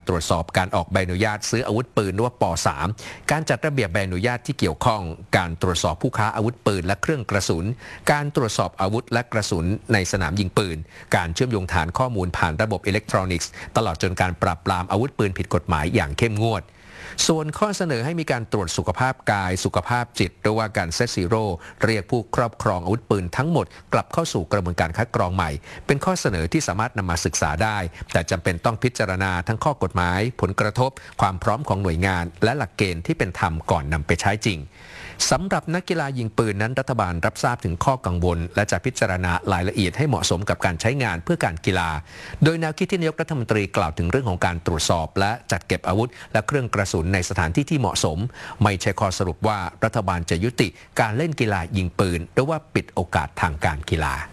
ตรวจสอบการออกใบอนุญาตซื้ออาวุธปืนหรือว่าป.3 การจัดระเบียบใบอนุญาตที่เกี่ยวข้องการตรวจสอบผู้ค้าอาวุธปืนและเครื่องกระสุนการตรวจสอบอาวุธและกระสุนในสนามยิงปืนการเชื่อมโยงฐานข้อมูลผ่านระบบอิเล็กทรอนิกส์ตลอดจนการปราบปรามอาวุธปืนผิดกฎหมายอย่างเข้มงวดส่วนข้อเสนอให้มีการตรวจสุขภาพกายสุขภาพจิตหรือว่าการเซตซีโร่เรียกผู้ครอบครองอาวุธปืนทั้งหมดกลับเข้าสู่กระบวนการคัดกรองใหม่เป็นข้อเสนอที่สามารถนำมาศึกษาได้แต่จำเป็นต้องพิจารณาทั้งข้อกฎหมายผลกระทบความพร้อมของหน่วยงานและหลักเกณฑ์ที่เป็นธรรมก่อนนำไปใช้จริงสำหรับนักกีฬายิงปืนนั้นรัฐบาลรับทราบถึงข้อกังวลและจะพิจารณารายละเอียดให้เหมาะสมกับการใช้งานเพื่อการกีฬาโดยแนวคิดที่นายกรัฐมนตรีกล่าวถึงเรื่องของการตรวจสอบและจัดเก็บอาวุธและเครื่องกระสุนในสถานที่ที่เหมาะสมไม่ใช่ข้อสรุปว่ารัฐบาลจะยุติการเล่นกีฬายิงปืนหรือว่าปิดโอกาสทางการกีฬา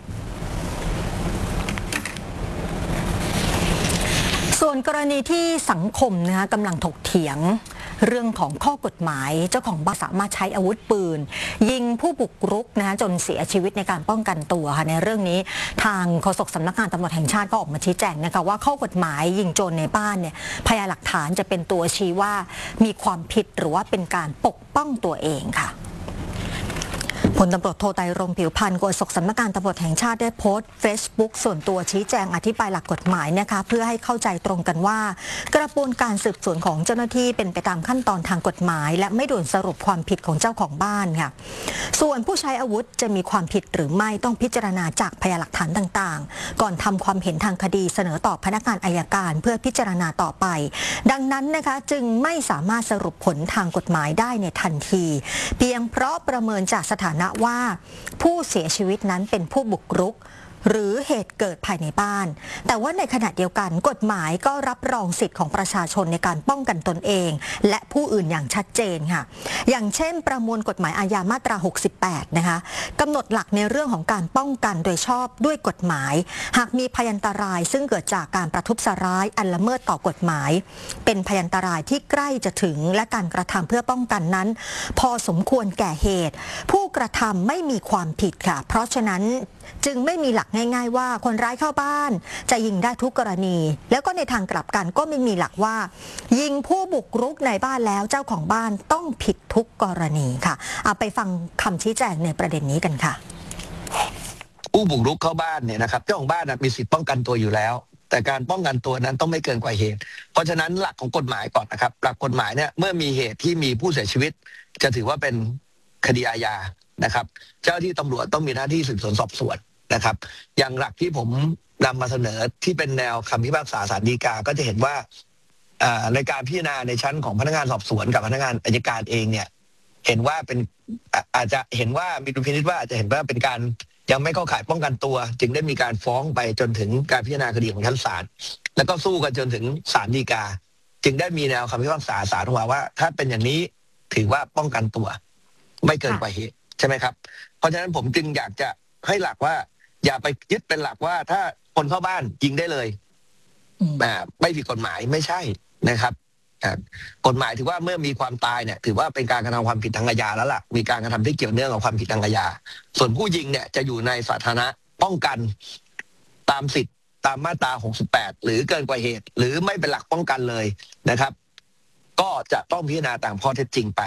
ส่วนกรณีที่สังคมนะคะกำลังถกเถียงเรื่องของข้อกฎหมายเจ้าของบ้านสามารถใช้อาวุธปืนยิงผู้บุกรุกนะคะจนเสียชีวิตในการป้องกันตัวค่ะในเรื่องนี้ทางโฆษกสำนักงานตำรวจแห่งชาติก็ออกมาชี้แจงนะคะว่าข้อกฎหมายยิงโจรในบ้านเนี่ยพยานหลักฐานจะเป็นตัวชี้ว่ามีความผิดหรือว่าเป็นการปกป้องตัวเองค่ะพลตำรวจโทไตรรงค์ ผิวพรรณโฆษกสำนักงานตำรวจแห่งชาติได้โพสต์ Facebook ส่วนตัวชี้แจงอธิบายหลักกฎหมายนะคะเพื่อให้เข้าใจตรงกันว่ากระบวนการสืบสวนของเจ้าหน้าที่เป็นไปตามขั้นตอนทางกฎหมายและไม่ด่วนสรุปความผิดของเจ้าของบ้านค่ะส่วนผู้ใช้อาวุธจะมีความผิดหรือไม่ต้องพิจารณาจากพยานหลักฐานต่างๆก่อนทำความเห็นทางคดีเสนอต่อพนักงานอัยการเพื่อพิจารณาต่อไปดังนั้นนะคะจึงไม่สามารถสรุปผลทางกฎหมายได้ในทันทีเพียงเพราะประเมินจากสถานะว่าผู้เสียชีวิตนั้นเป็นผู้บุกรุกหรือเหตุเกิดภายในบ้านแต่ว่าในขณะเดียวกันกฎหมายก็รับรองสิทธิของประชาชนในการป้องกันตนเองและผู้อื่นอย่างชัดเจนค่ะอย่างเช่นประมวลกฎหมายอาญามาตรา 68 นะคะกำหนดหลักในเรื่องของการป้องกันโดยชอบด้วยกฎหมายหากมีพยันตรายซึ่งเกิดจากการประทุษร้ายอันละเมิดต่อกฎหมายเป็นพยันตรายที่ใกล้จะถึงและการกระทำเพื่อป้องกันนั้นพอสมควรแก่เหตุผู้กระทำไม่มีความผิดค่ะเพราะฉะนั้นจึงไม่มีหลักง่ายๆว่าคนร้ายเข้าบ้านจะยิงได้ทุกกรณีแล้วก็ในทางกลับกันก็ไม่มีหลักว่ายิงผู้บุกรุกในบ้านแล้วเจ้าของบ้านต้องผิดทุกกรณีค่ะเอาไปฟังคำชี้แจงในประเด็นนี้กันค่ะผู้บุกรุกเข้าบ้านเนี่ยนะครับเจ้าของบ้านมีสิทธิป้องกันตัวอยู่แล้วแต่การป้องกันตัวนั้นต้องไม่เกินกว่าเหตุเพราะฉะนั้นหลักของกฎหมายก่อนนะครับหลักกฎหมายเนี่ยเมื่อมีเหตุที่มีผู้เสียชีวิตจะถือว่าเป็นคดีอาญานะครับเจ้าที่ตำรวจต้องมีหน้าที่สืบสวนสอบสวนนะครับอย่างหลักที่ผมนำมาเสนอที่เป็นแนวคำพิพากษาศาลฎีกาก็จะเห็นว่าในการพิจารณาในชั้นของพนักงานสอบสวนกับพนักงานอัยการเองเนี่ยเห็นว่าเป็นอาจจะเห็นว่ามีดุลพินิจว่าอาจจะเห็นว่าเป็นการยังไม่เข้าข่ายป้องกันตัวจึงได้มีการฟ้องไปจนถึงการพิจารณาคดีของชั้นศาลแล้วก็สู้กันจนถึงศาลฎีกาจึงได้มีแนวคำพิพากษาศาลออกมาว่าถ้าเป็นอย่างนี้ถือว่าป้องกันตัวไม่เกินกว่าเหตุใช่ไหมครับเพราะฉะนั้นผมจึงอยากจะให้หลักว่าอย่าไปยึดเป็นหลักว่าถ้าคนเข้าบ้านยิงได้เลยไม่ผิดกฎหมายไม่ใช่นะครับกฎหมายถือว่าเมื่อมีความตายเนี่ยถือว่าเป็นการกระทำความผิดทางอาญาแล้วล่ะมีการกระทำที่เกี่ยวเนื่องกับความผิดทางอาญาส่วนผู้ยิงเนี่ยจะอยู่ในสาธารณะป้องกันตามสิทธิ์ตามมาตรา 68 หรือเกินกว่าเหตุหรือไม่เป็นหลักป้องกันเลยนะครับก็จะต้องพิจารณาตามข้อเท็จจริงไป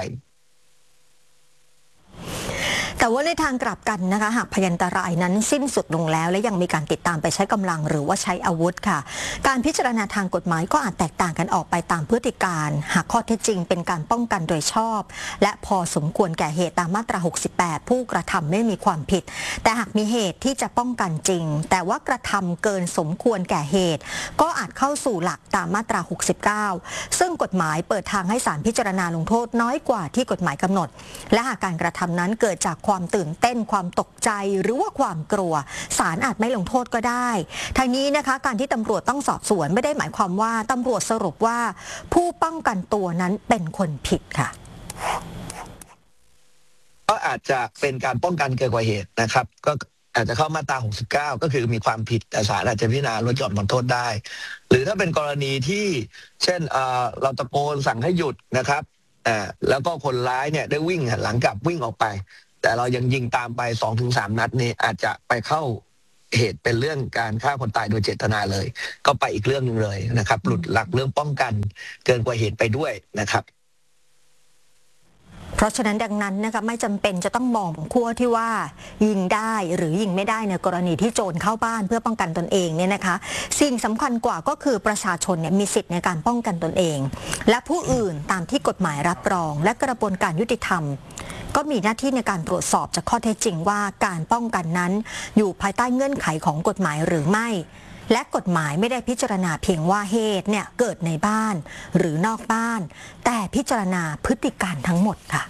แต่ว่าในทางกลับกันนะคะหากพยันตรายนั้นสิ้นสุดลงแล้วและยังมีการติดตามไปใช้กำลังหรือว่าใช้อาวุธค่ะการพิจารณาทางกฎหมายก็อาจแตกต่างกันออกไปตามพฤติการหากข้อเท็จจริงเป็นการป้องกันโดยชอบและพอสมควรแก่เหตุตามมาตรา 68 ผู้กระทำไม่มีความผิดแต่หากมีเหตุที่จะป้องกันจริงแต่ว่ากระทำเกินสมควรแก่เหตุก็อาจเข้าสู่หลักตามมาตรา 69 ซึ่งกฎหมายเปิดทางให้ศาลพิจารณาลงโทษน้อยกว่าที่กฎหมายกำหนดและหากการกระทำนั้นเกิดจากความตื่นเต้นความตกใจหรือว่าความกลัวศาลอาจไม่ลงโทษก็ได้ทางนี้นะคะการที่ตำรวจต้องสอบสวนไม่ได้หมายความว่าตำรวจสรุปว่าผู้ป้องกันตัวนั้นเป็นคนผิดค่ะก็อาจจะเป็นการป้องกันเกินกว่าเหตุนะครับก็อาจจะเข้ามาตรา 69 ก็คือมีความผิดแต่ศาลอาจจะพิจารณาลดหย่อนผ่อนโทษได้หรือถ้าเป็นกรณีที่เช่นเราตะโกนสั่งให้หยุดนะครับแล้วก็คนร้ายเนี่ยได้วิ่งหลังกลับวิ่งออกไปแต่เรายังยิงตามไป 2-3 นัดนี้อาจจะไปเข้าเหตุเป็นเรื่องการฆ่าคนตายโดยเจตนาเลยก็ไปอีกเรื่องนึงเลยนะครับหลุดหลักเรื่องป้องกันเกินกว่าเหตุไปด้วยนะครับเพราะฉะนั้นดังนั้นนะคะไม่จำเป็นจะต้องมองขั้วที่ว่ายิงได้หรือยิงไม่ได้ในกรณีที่โจรเข้าบ้านเพื่อป้องกันตนเองเนี่ยนะคะสิ่งสำคัญกว่าก็คือประชาชนเนี่ยมีสิทธิ์ในการป้องกันตนเองและผู้อื่นตามที่กฎหมายรับรองและกระบวนการยุติธรรมก็มีหน้าที่ในการตรวจสอบจากข้อเท็จจริงว่าการป้องกันนั้นอยู่ภายใต้เงื่อนไขของกฎหมายหรือไม่และกฎหมายไม่ได้พิจารณาเพียงว่าเหตุเนี่ยเกิดในบ้านหรือนอกบ้านแต่พิจารณาพฤติการทั้งหมดค่ะ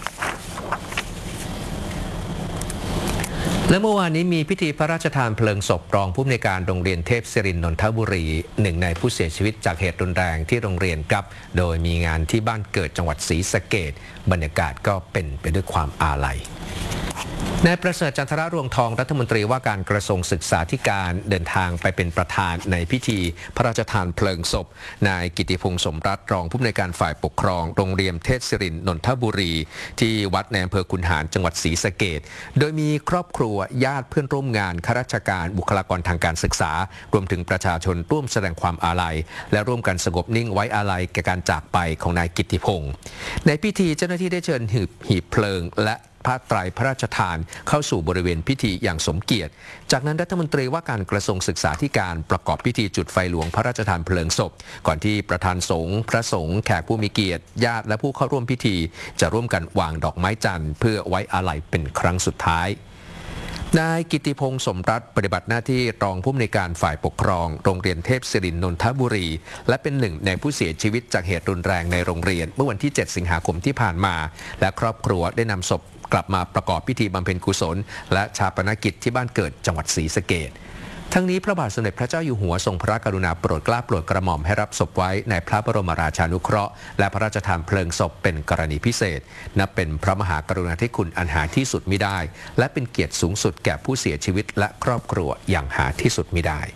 และเมื่อวานนี้มีพิธีพระราชทานเพลิงศพรองผู้อำนวยการโรงเรียนเทพศิรินทร์นนทบุรีหนึ่งในผู้เสียชีวิตจากเหตุรุนแรงที่โรงเรียนครับโดยมีงานที่บ้านเกิดจังหวัดศรีสะเกษบรรยากาศก็เป็นไปด้วยความอาลัยนายประเสริฐจันทรรวงทองรัฐมนตรีว่าการกระทรวงศึกษาธิการเดินทางไปเป็นประธานในพิธีพระราชทานเพลิงศพนายกิติพงษ์สมรัตน์รองผู้อำนวยการฝ่ายปกครองโรงเรียนเทพศิรินทร์นนทบุรีที่วัดในอำเภอขุนหารจังหวัดศรีสะเกษโดยมีครอบครัวญาติเพื่อนร่วมงานข้าราชการบุคลากรทางการศึกษารวมถึงประชาชนร่วมแสดงความอาลัยและร่วมกันสงบนิ่งไว้อาลัยแก่การจากไปของนายกิติพงษ์ในพิธีเจ้าหน้าที่ได้เชิญหีบเพลิงและผ้าไตรพระราชทานเข้าสู่บริเวณพิธีอย่างสมเกียรติจากนั้นรัฐมนตรีว่าการกระทรวงศึกษาธิการประกอบพิธีจุดไฟหลวงพระราชทานเพลิงศพก่อนที่ประธานสงฆ์พระสงฆ์แขกผู้มีเกียรติญาติและผู้เข้าร่วมพิธีจะร่วมกันวางดอกไม้จันทร์เพื่อไว้อาลัยเป็นครั้งสุดท้ายนายกิติพงษ์สมรัตน์ปฏิบัติหน้าที่รองผู้อำนวยการฝ่ายปกครองโรงเรียนเทพศิรินทร์นนทบุรีและเป็นหนึ่งในผู้เสียชีวิตจากเหตุรุนแรงในโรงเรียนเมื่อวันที่ 7 สิงหาคมที่ผ่านมาและครอบครัวได้นำศพกลับมาประกอบพิธีบำเพ็ญกุศลและชาปนกิจที่บ้านเกิดจังหวัดศรีสะเกษทั้งนี้พระบาทสมเด็จพระเจ้าอยู่หัวทรงพระกรุณาโปรดเกล้าโปรดกระหม่อมให้รับศพไว้ในพระบรมราชานุเคราะห์และพระราชทานเพลิงศพเป็นกรณีพิเศษนับเป็นพระมหากรุณาธิคุณอันหาที่สุดมิได้และเป็นเกียรติสูงสุดแก่ผู้เสียชีวิตและครอบครัวอย่างหาที่สุดมิได้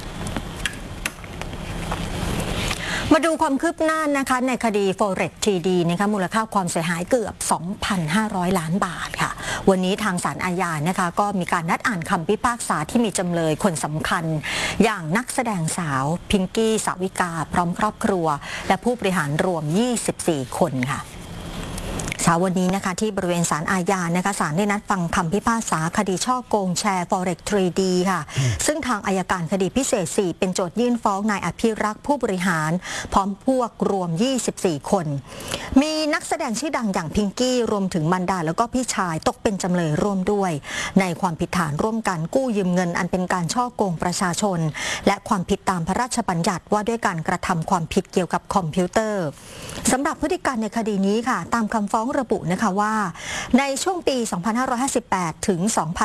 มาดูความคืบหน้านะคะในคดี Forex 3D นะคะมูลค่าความเสียหายเกือบ 2,500 ล้านบาทค่ะวันนี้ทางศาลอาญานะคะก็มีการนัดอ่านคำพิพากษาที่มีจำเลยคนสำคัญอย่างนักแสดงสาวพิงกี้สาวิกาพร้อมครอบครัวและผู้บริหารรวม24คนค่ะเช้าวันนี้นะคะที่บริเวณศาลอาญานะคะศาลได้นัดฟังคำพิพากษาคดีช่อโกงแชร์ Forex 3D ค่ะซึ่งทางอัยการคดีพิเศษ4เป็นโจทยื่นฟ้องนายอภิรักษ์ผู้บริหารพร้อมพวกรวม24คนมีนักแสดงชื่อดังอย่างพิงกี้รวมถึงมารดาแล้วก็พี่ชายตกเป็นจำเลยร่วมด้วยในความผิดฐานร่วมกันกู้ยืมเงินอันเป็นการช่อโกงประชาชนและความผิดตามพระราชบัญญัติว่าด้วยการกระทำความผิดเกี่ยวกับคอมพิวเตอร์สำหรับพฤติการในคดีนี้ค่ะตามคำฟ้องระบุนะคะว่าในช่วงปี 2558 ถึง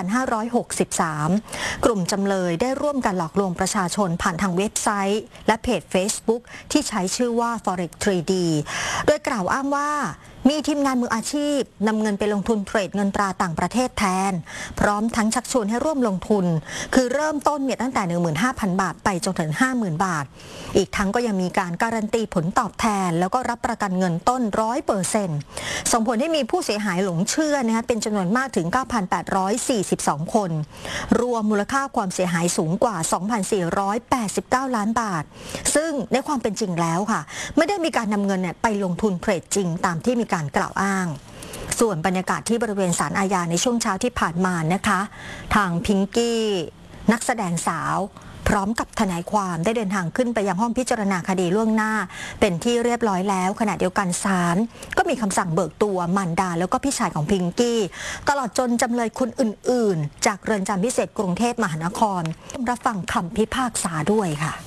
2563 กลุ่มจำเลยได้ร่วมกันหลอกลวงประชาชนผ่านทางเว็บไซต์และเพจ Facebook ที่ใช้ชื่อว่า Forex 3D โดยกล่าวอ้างว่ามีทีมงานมืออาชีพนำเงินไปลงทุนเทรดเงินตราต่างประเทศแทนพร้อมทั้งชักชวนให้ร่วมลงทุนคือเริ่มต้นเนี่ยตั้งแต่ 15,000 บาทไปจนถึง 50,000 บาทอีกทั้งก็ยังมีการการันตีผลตอบแทนแล้วก็รับประกันเงินต้น 100% ส่งผลให้มีผู้เสียหายหลงเชื่อนะคะเป็นจำนวนมากถึง 9,842 คนรวมมูลค่าความเสียหายสูงกว่า 2,489 ล้านบาทซึ่งในความเป็นจริงแล้วค่ะไม่ได้มีการนำเงินเนี่ยไปลงทุนเทรดจริงตามที่มีการกล่าวอ้างส่วนบรรยากาศที่บริเวณศาลอาญาในช่วงเช้าที่ผ่านมานะคะทางพิงกี้นักแสดงสาวพร้อมกับทนายความได้เดินทางขึ้นไปยังห้องพิจารณาคดีล่วงหน้าเป็นที่เรียบร้อยแล้วขณะเดียวกันศาลก็มีคำสั่งเบิกตัวมารดาแล้วก็พี่ชายของพิงกี้ตลอดจนจำเลยคนอื่นๆจากเรือนจำพิเศษกรุงเทพมหานครรับฟังคำพิพากษาด้วยค่ะ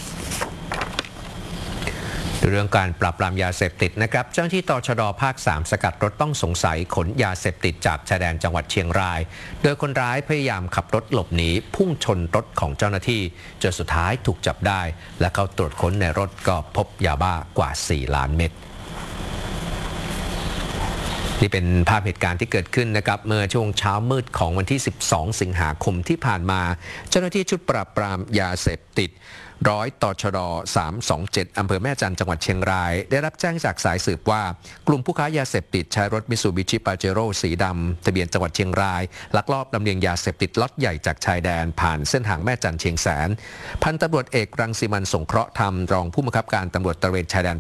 เรื่องการปราบปรามยาเสพติดนะครับเจ้าหน้าที่ตชด.ภาค 3 สกัดรถต้องสงสัยขนยาเสพติดจากชายแดนจังหวัดเชียงรายโดยคนร้ายพยายามขับรถหลบหนีพุ่งชนรถของเจ้าหน้าที่จนสุดท้ายถูกจับได้และเข้าตรวจค้นในรถก็พบยาบ้ากว่า4 ล้านเม็ดนี่เป็นภาพเหตุการณ์ที่เกิดขึ้นนะครับเมื่อช่วงเช้ามืดของวันที่ 12 สิงหาคมที่ผ่านมาเจ้าหน้าที่ชุดปราบปรามยาเสพติดร้อยตชด327อำเภอแม่จันทร์จังหวัดเชียงรายได้รับแจ้งจากสายสืบว่ากลุ่มผู้ค้ายาเสพติดใช้รถมิตซูบิชิปาเจโร่สีดำทะเบียนจังหวัดเชียงรายลักลอบลำเลียงยาเสพติดล็อตใหญ่จากชายแดนผ่านเส้นทางแม่จันทร์เชียงแสนพันตำรวจเอกรังสิมันต์สงเคราะห์ธรรมรองผู้บังคับการตำรวจตระเวนชายแดน